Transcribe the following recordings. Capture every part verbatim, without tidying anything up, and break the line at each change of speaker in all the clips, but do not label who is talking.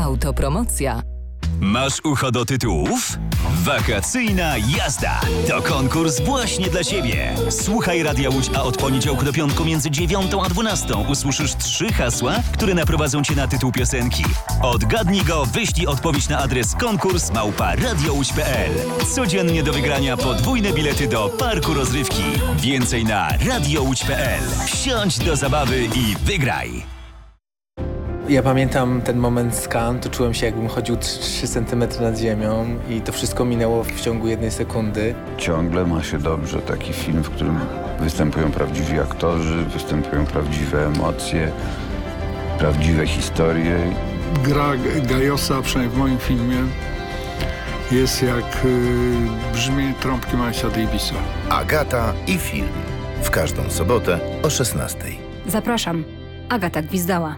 Autopromocja.
Masz ucho do tytułów? Wakacyjna jazda to konkurs właśnie dla Ciebie. Słuchaj Radia Łódź, a od poniedziałku do piątku między dziewiątą a dwunastą usłyszysz trzy hasła, które naprowadzą Cię na tytuł piosenki. Odgadnij go, wyślij odpowiedź na adres konkurs małpa radiołódź kropka p l. Codziennie do wygrania podwójne bilety do parku rozrywki. Więcej na radiołódź kropka p l. Wsiądź do zabawy i wygraj!
Ja pamiętam ten moment z Cannes, to czułem się, jakbym chodził trzy centymetry nad ziemią i to wszystko minęło w ciągu jednej sekundy.
Ciągle ma się dobrze, taki film, w którym występują prawdziwi aktorzy, występują prawdziwe emocje, prawdziwe historie.
Gra Gajosa, przynajmniej w moim filmie, jest jak yy, brzmienie trąbki Milesa Davisa.
Agata i film. W każdą sobotę o szesnastej.
Zapraszam. Agata Gwizdała.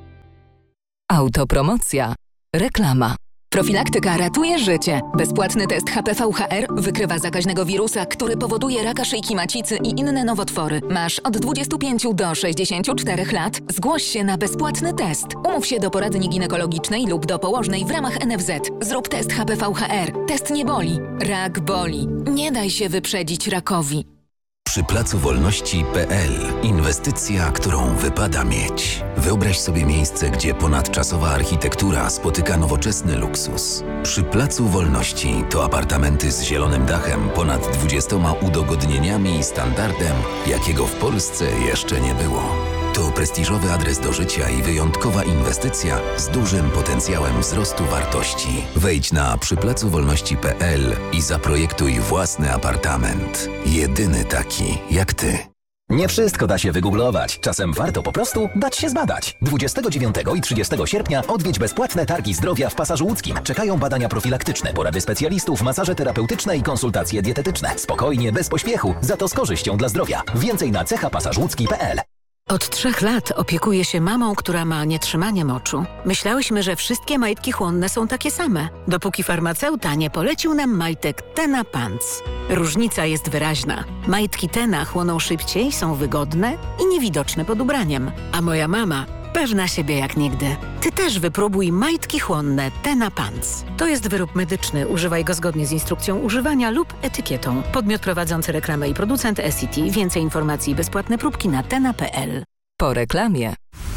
Autopromocja. Reklama.
Profilaktyka ratuje życie. Bezpłatny test H P V H R wykrywa zakaźnego wirusa, który powoduje raka szyjki macicy i inne nowotwory. Masz od dwudziestu pięciu do sześćdziesięciu czterech lat. Zgłoś się na bezpłatny test. Umów się do poradni ginekologicznej lub do położnej w ramach N F Z. Zrób test H P V H R. Test nie boli. Rak boli. Nie daj się wyprzedzić rakowi.
Przy Placu Wolności kropka p l. Inwestycja, którą wypada mieć. Wyobraź sobie miejsce, gdzie ponadczasowa architektura spotyka nowoczesny luksus. Przy Placu Wolności to apartamenty z zielonym dachem, ponad dwudziestoma udogodnieniami i standardem, jakiego w Polsce jeszcze nie było. To prestiżowy adres do życia i wyjątkowa inwestycja z dużym potencjałem wzrostu wartości. Wejdź na przy placu wolności kropka p l i zaprojektuj własny apartament. Jedyny taki jak ty.
Nie wszystko da się wygooglować. Czasem warto po prostu dać się zbadać. dwudziestego dziewiątego i trzydziestego sierpnia odwiedź bezpłatne targi zdrowia w Pasażu Łódzkim. Czekają badania profilaktyczne, porady specjalistów, masaże terapeutyczne i konsultacje dietetyczne. Spokojnie, bez pośpiechu, za to z korzyścią dla zdrowia. Więcej na cecha pasaż łódzki kropka p l.
Od trzech lat opiekuję się mamą, która ma nietrzymanie moczu. Myślałyśmy, że wszystkie majtki chłonne są takie same, dopóki farmaceuta nie polecił nam majtek Tena Pants. Różnica jest wyraźna. Majtki Tena chłoną szybciej, są wygodne i niewidoczne pod ubraniem. A moja mama pewna siebie jak nigdy. Ty też wypróbuj majtki chłonne Tena Pants. To jest wyrób medyczny. Używaj go zgodnie z instrukcją używania lub etykietą. Podmiot prowadzący reklamę i producent S C T. Więcej informacji i bezpłatne próbki na tena kropka p l.
Po reklamie.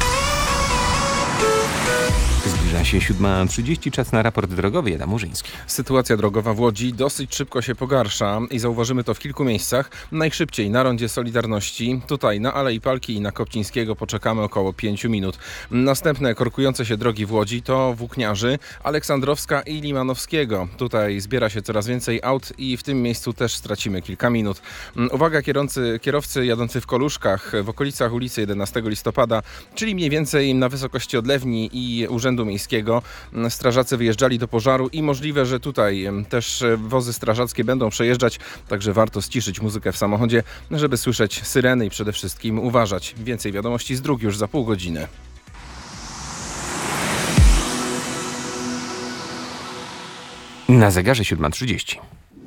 Zbliża się siódma trzydzieści, czas na raport drogowy. Adam Murzyński.
Sytuacja drogowa w Łodzi dosyć szybko się pogarsza i zauważymy to w kilku miejscach. Najszybciej na rondzie Solidarności, tutaj na Alei Palki i na Kopcińskiego poczekamy około pięciu minut. Następne korkujące się drogi w Łodzi to Włókniarzy, Aleksandrowska i Limanowskiego. Tutaj zbiera się coraz więcej aut i w tym miejscu też stracimy kilka minut. Uwaga kierowcy, kierowcy jadący w Koluszkach w okolicach ulicy jedenastego listopada, czyli mniej więcej na wysokości Odlewni i Urzędu Miejskiego. Strażacy wyjeżdżali do pożaru i możliwe, że tutaj też wozy strażackie będą przejeżdżać, także warto ściszyć muzykę w samochodzie, żeby słyszeć syreny i przede wszystkim uważać. Więcej wiadomości z dróg już za pół godziny.
Na zegarze siódma trzydzieści.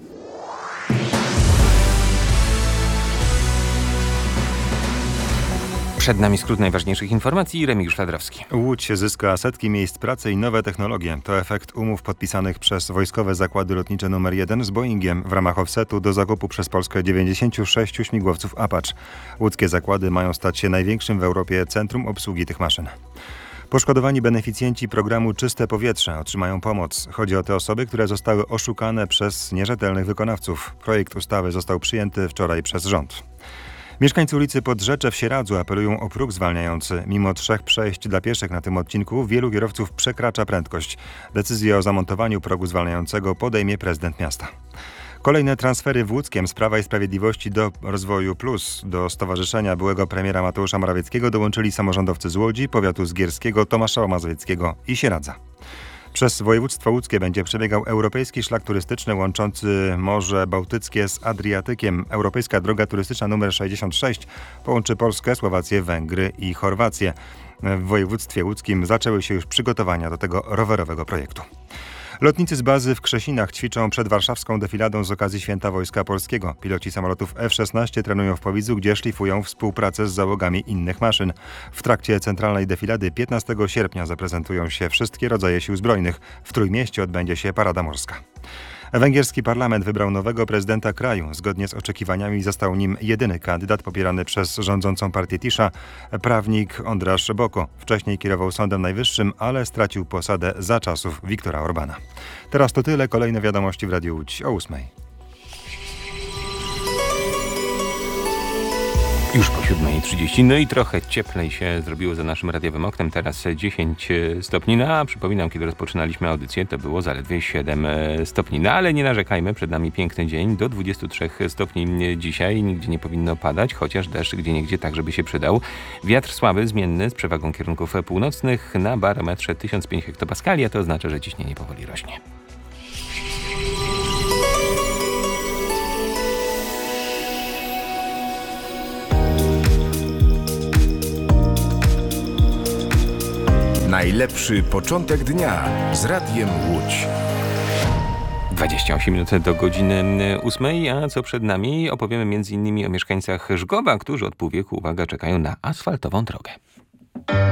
Przed nami skrót najważniejszych informacji. Remigiusz Fladrowski.
Łódź zyska setki miejsc pracy i nowe technologie. To efekt umów podpisanych przez Wojskowe Zakłady Lotnicze numer jeden z Boeingiem w ramach offsetu do zakupu przez Polskę dziewięćdziesięciu sześciu śmigłowców Apache. Łódzkie zakłady mają stać się największym w Europie centrum obsługi tych maszyn. Poszkodowani beneficjenci programu Czyste Powietrze otrzymają pomoc. Chodzi o te osoby, które zostały oszukane przez nierzetelnych wykonawców. Projekt ustawy został przyjęty wczoraj przez rząd. Mieszkańcy ulicy Podrzecze w Sieradzu apelują o próg zwalniający. Mimo trzech przejść dla pieszych na tym odcinku wielu kierowców przekracza prędkość. Decyzję o zamontowaniu progu zwalniającego podejmie prezydent miasta. Kolejne transfery w Łódzkiem z Prawa i Sprawiedliwości do Rozwoju Plus. Do stowarzyszenia byłego premiera Mateusza Morawieckiego dołączyli samorządowcy z Łodzi, powiatu zgierskiego, Tomaszowa Mazowieckiego i Sieradza. Przez województwo łódzkie będzie przebiegał europejski szlak turystyczny łączący Morze Bałtyckie z Adriatykiem. Europejska droga turystyczna numer sześćdziesiąt sześć połączy Polskę, Słowację, Węgry i Chorwację. W województwie łódzkim zaczęły się już przygotowania do tego rowerowego projektu. Lotnicy z bazy w Krzesinach ćwiczą przed warszawską defiladą z okazji Święta Wojska Polskiego. Piloci samolotów F szesnaście trenują w Powidzu, gdzie szlifują współpracę z załogami innych maszyn. W trakcie centralnej defilady piętnastego sierpnia zaprezentują się wszystkie rodzaje sił zbrojnych. W Trójmieście odbędzie się parada morska. Węgierski parlament wybrał nowego prezydenta kraju. Zgodnie z oczekiwaniami został nim jedyny kandydat popierany przez rządzącą partię Tisza, prawnik András Boko. Wcześniej kierował Sądem Najwyższym, ale stracił posadę za czasów Viktora Orbana. Teraz to tyle. Kolejne wiadomości w Radiu Łódź o ósmej.
Już po siódmej trzydzieści, no i trochę cieplej się zrobiło za naszym radiowym oknem. Teraz dziesięć stopni, no a przypominam, kiedy rozpoczynaliśmy audycję, to było zaledwie siedem stopni. No ale nie narzekajmy, przed nami piękny dzień, do dwudziestu trzech stopni dzisiaj, nigdzie nie powinno padać, chociaż deszcz gdzieniegdzie tak, żeby się przydał. Wiatr słaby, zmienny, z przewagą kierunków północnych, na barometrze tysiąc pięć hektopaskali, a to oznacza, że ciśnienie powoli rośnie.
Najlepszy początek dnia z Radiem Łódź.
dwadzieścia osiem minut do godziny ósmej, a co przed nami? Opowiemy m.in. o mieszkańcach Żgowa, którzy od pół wieku, uwaga, czekają na asfaltową drogę.